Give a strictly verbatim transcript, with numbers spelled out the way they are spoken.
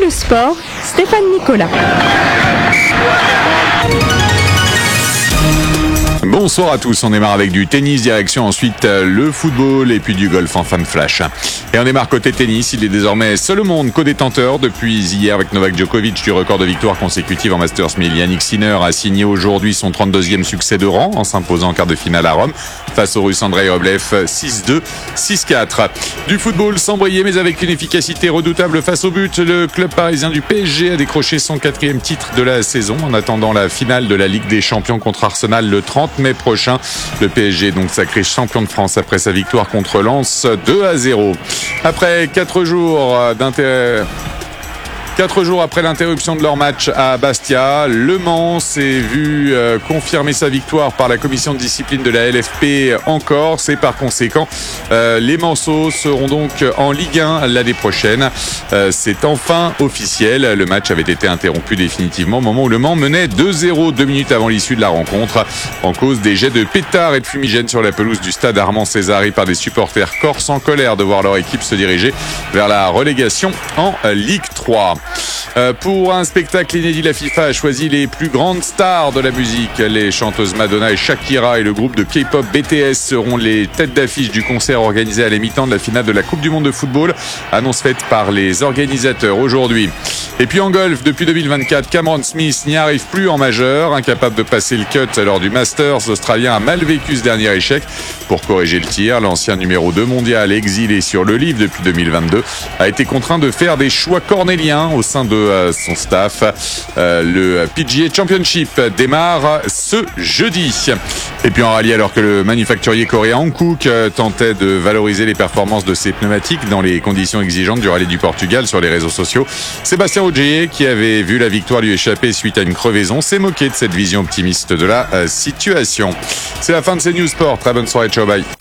News Sport, Stéphane Nicolas. Bonsoir à tous, on démarre avec du tennis, direction ensuite le football et puis du golf en fan flash. Et on démarre côté tennis, il est désormais seul au monde co-détenteur depuis hier avec Novak Djokovic du record de victoires consécutives en Masters mille. Yannick Sinner a signé aujourd'hui son trente-deuxième succès de rang en s'imposant en quart de finale à Rome face au Russe Andrei Rublev six deux, six quatre. Du football sans briller mais avec une efficacité redoutable face au but, le club parisien du P S G a décroché son quatrième titre de la saison en attendant la finale de la Ligue des Champions contre Arsenal le trente mai prochain. Le P S G est donc sacré champion de France après sa victoire contre Lens deux à zéro. Après quatre jours d'intérêt... Quatre jours après l'interruption de leur match à Bastia, Le Mans s'est vu euh, confirmer sa victoire par la commission de discipline de la L F P en Corse et par conséquent, euh, les Manceaux seront donc en Ligue un l'année prochaine. Euh, c'est enfin officiel. Le match avait été interrompu définitivement au moment où Le Mans menait deux zéro deux minutes avant l'issue de la rencontre en cause des jets de pétards et de fumigènes sur la pelouse du stade Armand Césari par des supporters corses en colère de voir leur équipe se diriger vers la relégation en Ligue trois. Euh, pour un spectacle inédit, la FIFA a choisi les plus grandes stars de la musique. Les chanteuses Madonna et Shakira et le groupe de K-pop B T S seront les têtes d'affiche du concert organisé à la mi-temps de la finale de la Coupe du Monde de football. Annonce faite par les organisateurs aujourd'hui. Et puis en golf, depuis deux mille vingt-quatre, Cameron Smith n'y arrive plus en majeur. Incapable de passer le cut lors du Masters, l'Australien a mal vécu ce dernier échec. Pour corriger le tir, l'ancien numéro deux mondial, exilé sur le livre depuis deux mille vingt-deux, a été contraint de faire des choix cornéliens au sein de euh, son staff. Euh, le P G A Championship démarre ce jeudi. Et puis en rallye, alors que le manufacturier coréen Hankook euh, tentait de valoriser les performances de ses pneumatiques dans les conditions exigeantes du rallye du Portugal sur les réseaux sociaux, Sébastien Ogier, qui avait vu la victoire lui échapper suite à une crevaison, s'est moqué de cette vision optimiste de la euh, situation. C'est la fin de ces News Sport. Très bonne soirée, ciao, bye.